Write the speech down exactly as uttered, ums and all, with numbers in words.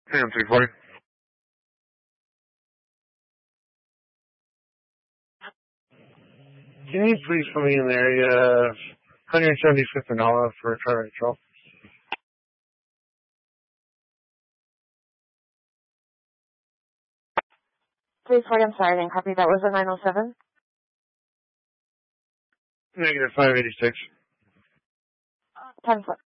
Hang on, three forty. Can you please put me in the area of one seventy-fifth and Olive for traffic control? three forty, I'm sorry, I didn't copy. That was a nine oh seven? Negative five eighty-six. ten foot.